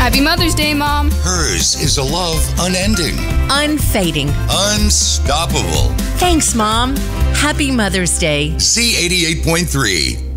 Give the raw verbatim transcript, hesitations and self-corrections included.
Happy Mother's Day, Mom. Hers is a love unending, unfading, unstoppable. Thanks, Mom. Happy Mother's Day. Z eighty-eight point three.